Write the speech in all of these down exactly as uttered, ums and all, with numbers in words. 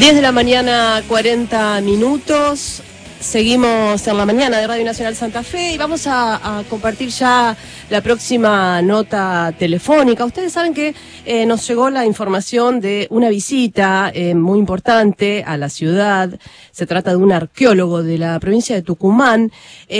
diez de la mañana, cuarenta minutos. Seguimos en la mañana de Radio Nacional Santa Fe y vamos a, a compartir ya la próxima nota telefónica. Ustedes saben que eh, nos llegó la información de una visita eh, muy importante a la ciudad. Se trata de un arqueólogo de la provincia de Tucumán.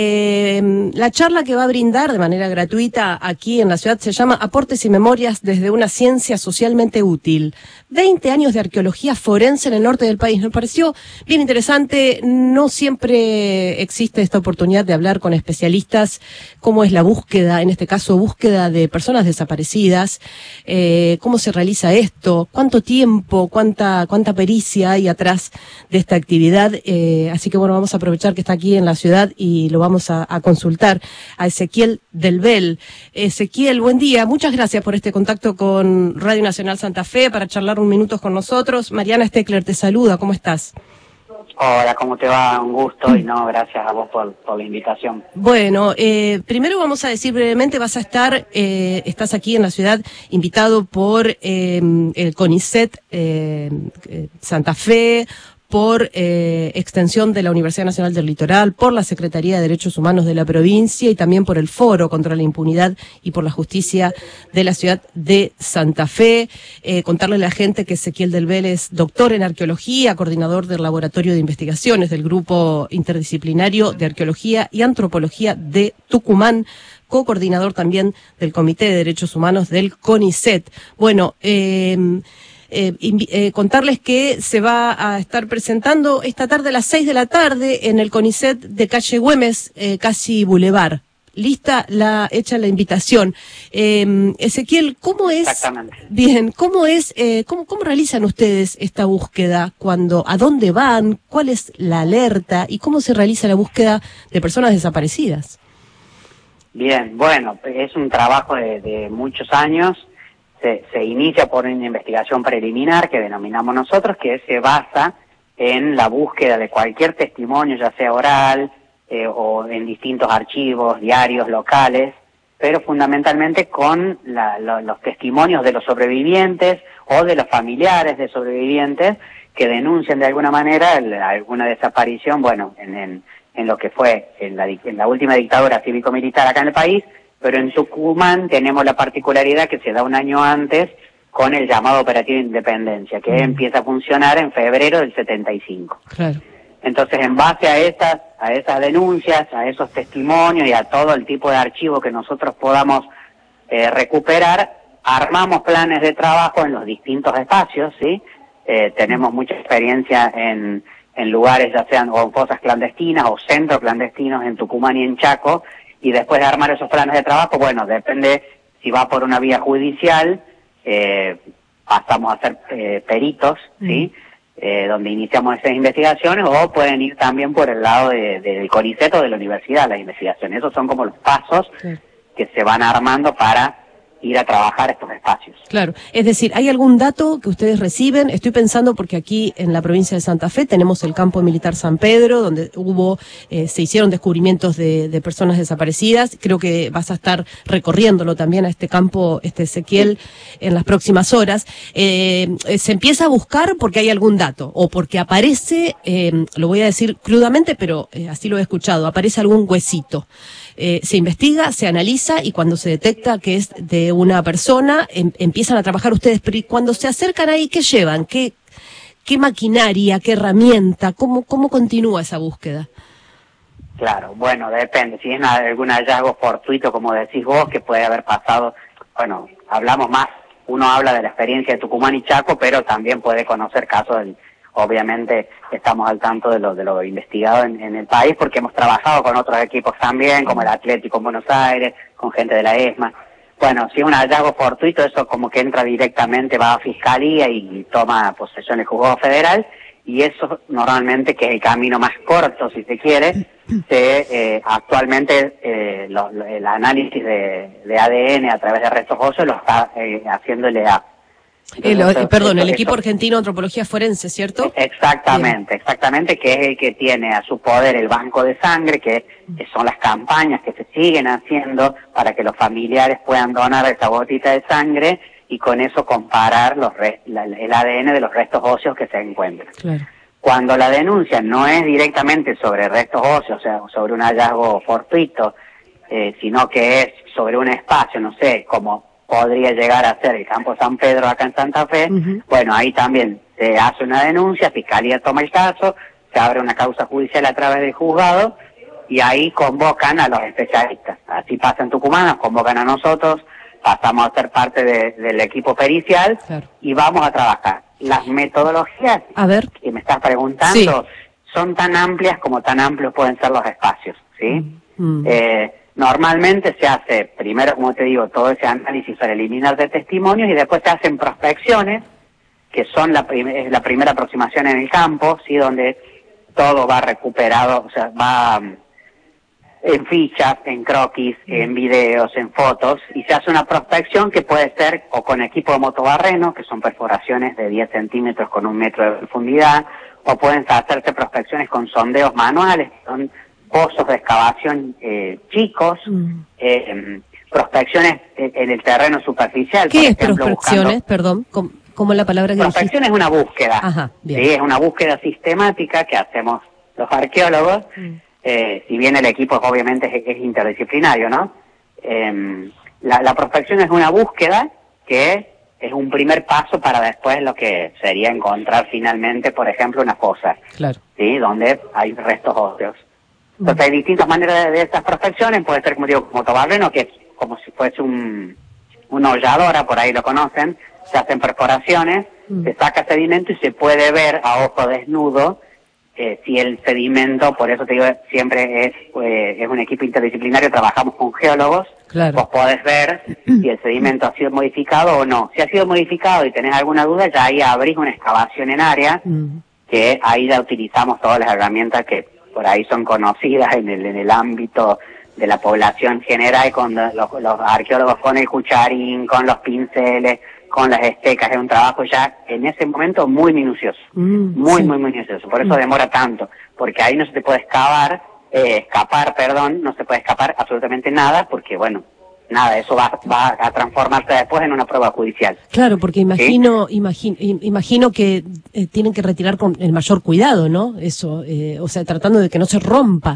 Eh, la charla que va a brindar de manera gratuita aquí en la ciudad se llama Aportes y Memorias desde una ciencia socialmente útil. veinte años de arqueología forense en el norte del país. Nos pareció bien interesante. No siempre existe esta oportunidad de hablar con especialistas, cómo es la búsqueda, en este caso búsqueda de personas desaparecidas, eh, cómo se realiza esto, cuánto tiempo, cuánta cuánta pericia hay atrás de esta actividad. Eh, así que bueno, vamos a aprovechar que está aquí en la ciudad y lo vamos a, a consultar a Ezequiel Delbel. Ezequiel, buen día, muchas gracias por este contacto con Radio Nacional Santa Fe para charlar un minuto con nosotros. Mariana Steckler te saluda, ¿cómo estás? Hola, ¿cómo te va? Un gusto y no, gracias a vos por, por la invitación. Bueno, eh, primero vamos a decir brevemente, vas a estar, eh, estás aquí en la ciudad invitado por eh, el CONICET eh, Santa Fe, por eh, extensión de la Universidad Nacional del Litoral, por la Secretaría de Derechos Humanos de la provincia y también por el Foro contra la Impunidad y por la Justicia de la ciudad de Santa Fe. Eh, contarle a la gente que Ezequiel Delbel es doctor en arqueología, coordinador del Laboratorio de Investigaciones del Grupo Interdisciplinario de Arqueología y Antropología de Tucumán, co-coordinador también del Comité de Derechos Humanos del CONICET. Bueno, eh, Eh, eh, contarles que se va a estar presentando esta tarde a las seis de la tarde en el CONICET de calle Güemes, eh, casi Boulevard. Lista la hecha la invitación. Eh, Ezequiel, ¿cómo es? Exactamente. Bien, ¿cómo es? Eh, cómo, ¿Cómo realizan ustedes esta búsqueda? Cuando, ¿a dónde van? ¿Cuál es la alerta? ¿Y cómo se realiza la búsqueda de personas desaparecidas? Bien, bueno, es un trabajo de, de muchos años. Se, se inicia por una investigación preliminar que denominamos nosotros, que se basa en la búsqueda de cualquier testimonio, ya sea oral eh, o en distintos archivos, diarios, locales, pero fundamentalmente con la, lo, los testimonios de los sobrevivientes o de los familiares de sobrevivientes que denuncian de alguna manera la, alguna desaparición, bueno, en, en, en lo que fue en la, en la última dictadura cívico-militar acá en el país. Pero en Tucumán tenemos la particularidad que se da un año antes con el llamado Operativo Independencia, que mm. empieza a funcionar en febrero del setenta y cinco. Claro. Entonces, en base a esas, a esas denuncias, a esos testimonios y a todo el tipo de archivo que nosotros podamos eh, recuperar, armamos planes de trabajo en los distintos espacios, ¿sí? Eh, tenemos mucha experiencia en, en lugares, ya sean o fosas clandestinas o centros clandestinos en Tucumán y en Chaco. Y después de armar esos planes de trabajo, bueno, depende si va por una vía judicial, eh, pasamos a ser eh, peritos, ¿sí? Mm. Eh, donde iniciamos esas investigaciones, o pueden ir también por el lado de, de, del CONICET o de la universidad las investigaciones. Esos son como los pasos sí. que se van armando para ir a trabajar estos espacios. Claro, es decir, ¿hay algún dato que ustedes reciben? Estoy pensando porque aquí en la provincia de Santa Fe tenemos el campo militar San Pedro, donde hubo, eh, se hicieron descubrimientos de, de personas desaparecidas. Creo que vas a estar recorriéndolo también a este campo, este Ezequiel, sí. en las próximas horas. Eh, se empieza a buscar porque hay algún dato, o porque aparece, eh, lo voy a decir crudamente, pero eh, así lo he escuchado, aparece algún huesito. Eh, se investiga, se analiza y cuando se detecta que es de una persona, em, empiezan a trabajar ustedes. Pero cuando se acercan ahí, ¿qué llevan? ¿Qué, qué maquinaria, qué herramienta? ¿Cómo, cómo continúa esa búsqueda? Claro, bueno, depende. Si es algún hallazgo fortuito, como decís vos, que puede haber pasado, bueno, hablamos más, uno habla de la experiencia de Tucumán y Chaco, pero también puede conocer casos del... Obviamente estamos al tanto de lo de lo investigado en, en el país porque hemos trabajado con otros equipos también, como el Atlético en Buenos Aires, con gente de la ESMA. Bueno, si es un hallazgo fortuito, eso como que entra directamente, va a Fiscalía y toma posesión el Juzgado Federal, y eso normalmente, que es el camino más corto, si se quiere, se, eh, actualmente eh, lo, lo, el análisis de, de A D N a través de restos óseos lo está eh, haciendo el E A. El, eso, perdón, eso, el equipo eso, argentino de antropología forense, ¿cierto? Exactamente, Bien. exactamente, que es el que tiene a su poder el banco de sangre, que, que son las campañas que se siguen haciendo para que los familiares puedan donar esa gotita de sangre y con eso comparar los re- la, el A D N de los restos óseos que se encuentran. Claro. Cuando la denuncia no es directamente sobre restos óseos, o sea, sobre un hallazgo fortuito, eh, sino que es sobre un espacio, no sé, como podría llegar a ser el Campo San Pedro acá en Santa Fe, uh-huh. bueno, ahí también se hace una denuncia, Fiscalía toma el caso, se abre una causa judicial a través del juzgado y ahí convocan a los especialistas. Así pasa en Tucumán, nos convocan a nosotros, pasamos a ser parte de, del equipo pericial claro. y vamos a trabajar. Las metodologías a ver. que me estás preguntando sí. son tan amplias como tan amplios pueden ser los espacios, ¿sí? Mm. Eh, Normalmente se hace, primero, como te digo, todo ese análisis preliminar de testimonios y después se hacen prospecciones, que son la, prim- la primera aproximación en el campo, sí, donde todo va recuperado, o sea, va um, en fichas, en croquis, en videos, en fotos, y se hace una prospección que puede ser o con equipo de motobarreno, que son perforaciones de diez centímetros con un metro de profundidad, o pueden hacerse prospecciones con sondeos manuales, que son pozos de excavación eh, chicos, mm. eh, prospecciones en el terreno superficial. ¿Qué por es ejemplo, prospecciones? Buscando... Perdón, ¿cómo, cómo es la palabra que Prospección dijiste? es una búsqueda. Ajá, bien. ¿Sí? Es una búsqueda sistemática que hacemos los arqueólogos, mm. eh, si bien el equipo obviamente es, es interdisciplinario, ¿no? Eh, la, la prospección es una búsqueda que es un primer paso para después lo que sería encontrar finalmente, por ejemplo, una fosa, claro. ¿sí? Donde hay restos óseos. Entonces hay distintas maneras de, de estas prospecciones, puede ser como digo, como motobarreno, que es como si fuese un, una holladora, por ahí lo conocen, se hacen perforaciones, mm. se saca sedimento y se puede ver a ojo desnudo eh, si el sedimento, por eso te digo, siempre es, eh, es un equipo interdisciplinario, trabajamos con geólogos, claro. vos podés ver si el sedimento ha sido modificado o no. Si ha sido modificado y tenés alguna duda, ya ahí abrís una excavación en área, mm. que ahí ya utilizamos todas las herramientas que por ahí son conocidas en el, en el ámbito de la población general, con los, los arqueólogos con el cucharín, con los pinceles, con las estecas. Es un trabajo ya en ese momento muy minucioso, mm, muy, sí. muy minucioso. Por eso mm. demora tanto, porque ahí no se te puede excavar, eh, escapar, perdón, no se puede escapar absolutamente nada, porque bueno, nada, eso va, va a transformarse después en una prueba judicial. Claro, porque imagino, ¿sí? imagino, imagino que eh, tienen que retirar con el mayor cuidado, ¿no? Eso, eh, o sea, tratando de que no se rompa,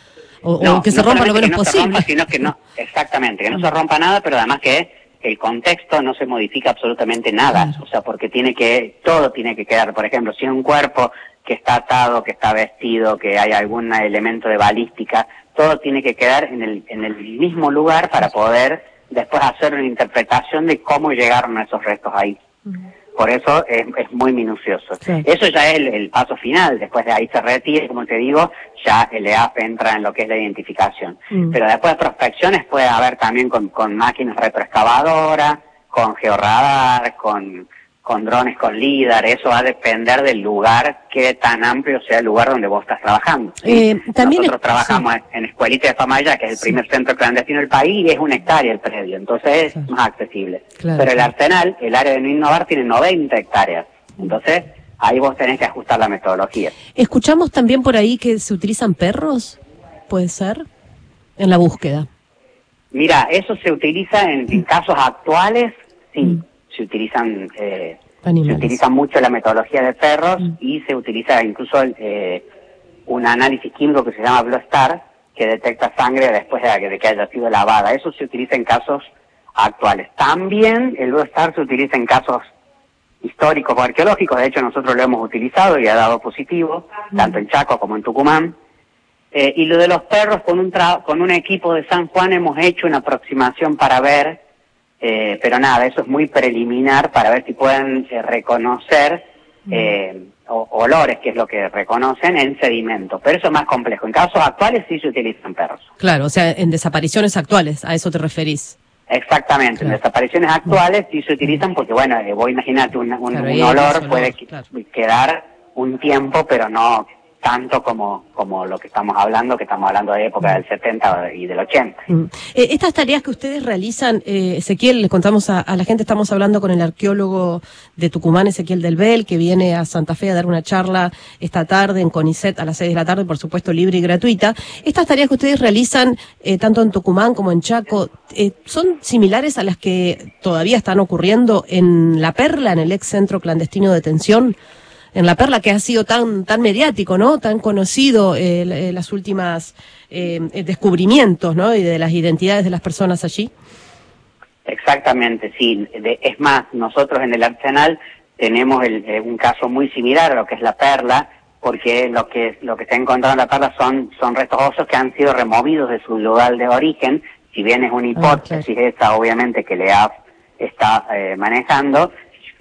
o, no, o que no se rompa lo menos que no posible. Se rompa, sino que no, exactamente, que no se rompa nada, pero además que el contexto no se modifica absolutamente nada, claro. O sea, porque tiene que, todo tiene que quedar, por ejemplo, si es un cuerpo que está atado, que está vestido, que hay algún elemento de balística, todo tiene que quedar en el, en el mismo lugar para poder después hacer una interpretación de cómo llegaron esos restos ahí. Uh-huh. Por eso es, es muy minucioso. Sí. Eso ya es el, el paso final, después de ahí se retira, como te digo, ya el E A P entra en lo que es la identificación. Uh-huh. Pero después de prospecciones puede haber también con, con máquinas retroexcavadoras, con georradar, con... con drones, con LIDAR, eso va a depender del lugar, qué tan amplio sea el lugar donde vos estás trabajando. ¿Sí? Eh, también Nosotros es, trabajamos sí. en Escuelita de Famaya, que es el sí. primer centro clandestino del país, y es una hectárea el predio, entonces es claro. más accesible. Claro, Pero el claro. Arsenal, el área de No Innovar, tiene noventa hectáreas, entonces ahí vos tenés que ajustar la metodología. Escuchamos también por ahí que se utilizan perros, ¿puede ser? En la búsqueda. Mira, eso se utiliza en, en casos actuales, sí. Mm. Se utilizan eh, se utiliza mucho la metodología de perros mm. y se utiliza incluso eh, un análisis químico que se llama Blue Star, que detecta sangre después de que, de que haya sido lavada. Eso se utiliza en casos actuales. También el Blue Star se utiliza en casos históricos o arqueológicos. De hecho, nosotros lo hemos utilizado y ha dado positivo, mm. tanto en Chaco como en Tucumán. Eh, y lo de los perros, con un, tra- con un equipo de San Juan hemos hecho una aproximación para ver... Eh, pero nada, eso es muy preliminar para ver si pueden eh, reconocer eh, o, olores, que es lo que reconocen en sedimento. Pero eso es más complejo. En casos actuales sí se utilizan perros. Claro, o sea, en desapariciones actuales, a eso te referís. Exactamente, claro. En desapariciones actuales sí se utilizan porque, bueno, eh, vos imaginate, un, un, claro, un olor olor, puede claro. quedar un tiempo, pero no tanto como, como lo que estamos hablando, que estamos hablando de época del setenta y del ochenta. Mm. Eh, estas tareas que ustedes realizan, eh, Ezequiel, les contamos a, a la gente, estamos hablando con el arqueólogo de Tucumán, Ezequiel Del Bel, que viene a Santa Fe a dar una charla esta tarde en CONICET a las seis de la tarde, por supuesto libre y gratuita. Estas tareas que ustedes realizan, eh, tanto en Tucumán como en Chaco, eh, ¿son similares a las que todavía están ocurriendo en La Perla, en el ex centro clandestino de detención? En La Perla, que ha sido tan tan mediático, ¿no? Tan conocido eh, eh, las últimas eh, descubrimientos, ¿no? Y de las identidades de las personas allí. Exactamente, sí. De, es más, nosotros en el Arsenal tenemos el, eh, un caso muy similar a lo que es La Perla, porque lo que lo que se ha encontrado en La Perla son son restos óseos que han sido removidos de su lugar de origen. Si bien es una hipótesis, ah, claro, esa obviamente que le ha está eh, manejando,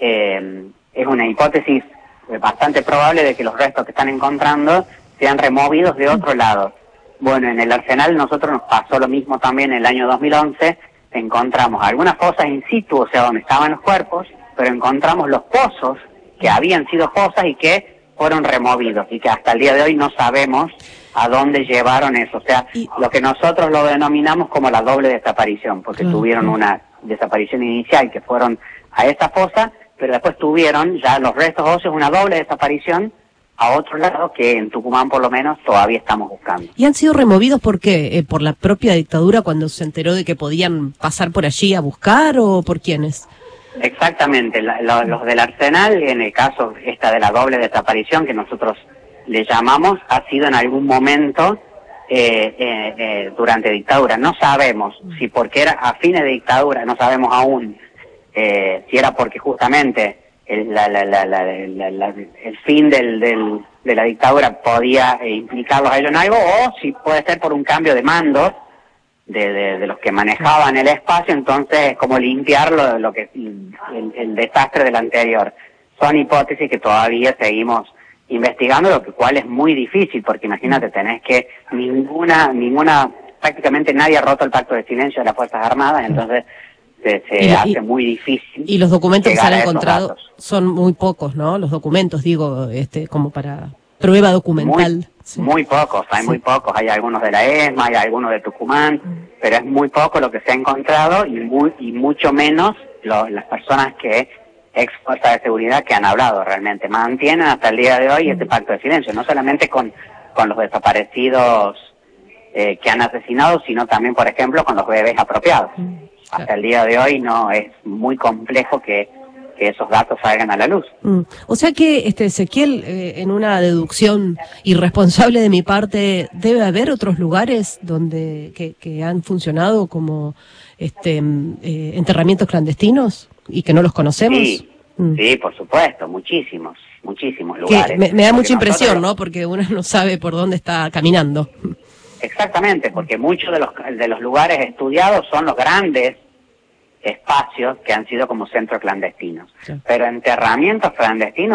eh, es una hipótesis bastante probable de que los restos que están encontrando sean removidos de otro lado. Bueno, en el Arsenal nosotros nos pasó lo mismo también en el año dos mil once, encontramos algunas fosas in situ, o sea, donde estaban los cuerpos, pero encontramos los pozos que habían sido fosas y que fueron removidos, y que hasta el día de hoy no sabemos a dónde llevaron eso. O sea, lo que nosotros lo denominamos como la doble desaparición, porque uh-huh. tuvieron una desaparición inicial que fueron a esa fosa, pero después tuvieron ya los restos óseos, una doble desaparición a otro lado que en Tucumán por lo menos todavía estamos buscando. ¿Y han sido removidos por qué? Eh, ¿Por la propia dictadura cuando se enteró de que podían pasar por allí a buscar o por quiénes? Exactamente, la, la, los del Arsenal, en el caso esta de la doble desaparición que nosotros le llamamos, ha sido en algún momento eh, eh, eh, durante dictadura. No sabemos si porque era a fines de dictadura, no sabemos aún Eh, si era porque justamente el, la, la, la, la, la, la, el fin del, del, de la dictadura podía eh, implicarlos a ellos en algo, o si puede ser por un cambio de mando de, de, de los que manejaban el espacio, entonces como limpiar lo, lo que el, el desastre del anterior. Son hipótesis que todavía seguimos investigando, lo que cual es muy difícil, porque imagínate, tenés que ninguna, ninguna, prácticamente nadie ha roto el pacto de silencio de las Fuerzas Armadas, entonces se, se y, hace y, muy difícil. Y los documentos que se han encontrado son muy pocos, ¿no? Los documentos, digo, este, como para prueba documental. Muy, sí. muy pocos, hay sí. muy pocos. Hay algunos de la ESMA, hay algunos de Tucumán, mm. pero es muy poco lo que se ha encontrado y, muy, y mucho menos lo, las personas que, ex fuerzas de seguridad, que han hablado realmente. Mantienen hasta el día de hoy mm. este pacto de silencio, no solamente con, con los desaparecidos eh, que han asesinado, sino también, por ejemplo, con los bebés apropiados. Mm. Hasta el día de hoy no es muy complejo que, que esos datos salgan a la luz. Mm. O sea que, este Ezequiel, eh, en una deducción irresponsable de mi parte, debe haber otros lugares donde que, que han funcionado como este eh, enterramientos clandestinos y que no los conocemos. Sí, mm. sí, por supuesto, muchísimos, muchísimos lugares. Me, me da mucha impresión, nosotros... ¿no? Porque uno no sabe por dónde está caminando. Exactamente, porque muchos de los de los lugares estudiados son los grandes espacios que han sido como centros clandestinos. Sí. Pero enterramientos clandestinos